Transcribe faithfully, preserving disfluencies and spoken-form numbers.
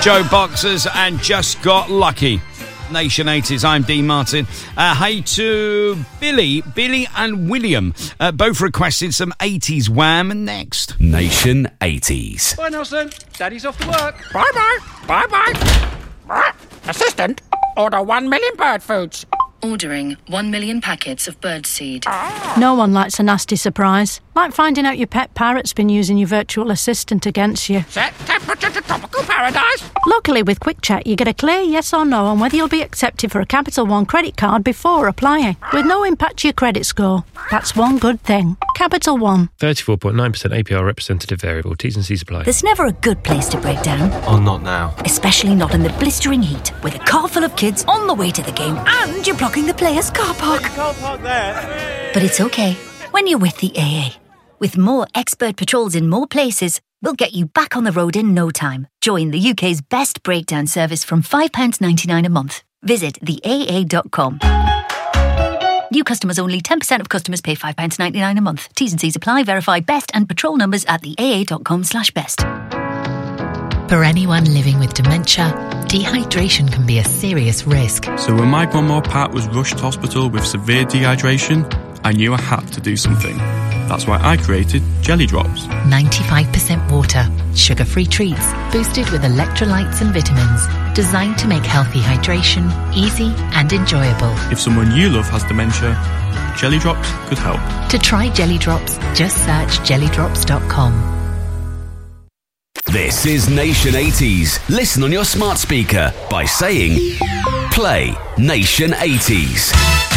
Joe Boxers and Just Got Lucky. Nation eighties, I'm Dean Martin. Uh, hey to Billy, Billy and William. Uh, both requested some eighties Wham. And next, Nation eighties. Bye, Nelson. Daddy's off to work. Bye-bye. Bye-bye. Assistant, order one million bird foods. Ordering one million packets of birdseed. No one likes a nasty surprise. Like finding out your pet parrot's been using your virtual assistant against you. Set temperature to tropical paradise. Luckily, with Quick Check, you get a clear yes or no on whether you'll be accepted for a Capital One credit card before applying, with no impact to your credit score. That's one good thing. Capital One. thirty-four point nine percent A P R representative variable. T's and C's apply. There's never a good place to break down. Oh, not now. Especially not in the blistering heat, with a car full of kids on the way to the game and you're blocking the players' car park. You can't park there. But it's okay when you're with the A A. With more expert patrols in more places, we'll get you back on the road in no time. Join the U K's best breakdown service from five pounds ninety-nine a month. Visit the A A dot com. New customers only. ten percent of customers pay five pounds ninety-nine a month. T's and C's apply. Verify best and patrol numbers at the A A dot com slash best. For anyone living with dementia, dehydration can be a serious risk. So when my grandma Pat was rushed to hospital with severe dehydration, I knew I had to do something. That's why I created Jelly Drops. ninety-five percent water, sugar-free treats, boosted with electrolytes and vitamins, designed to make healthy hydration easy and enjoyable. If someone you love has dementia, Jelly Drops could help. To try Jelly Drops, just search jelly drops dot com. This is Nation eighties. Listen on your smart speaker by saying, play Nation eighties.